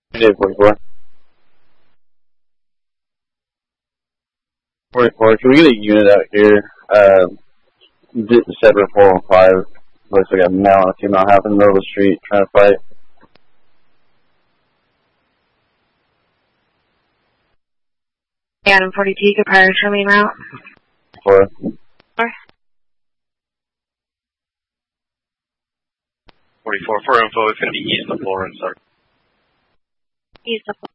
Dave 44. 44, can we get a unit out here? Separate 415. Looks like a male and a female half in the middle of the street trying to fight. Adam 42, good prior to me route. 4. 44 for info, it's going to be east of Florence, sir. East of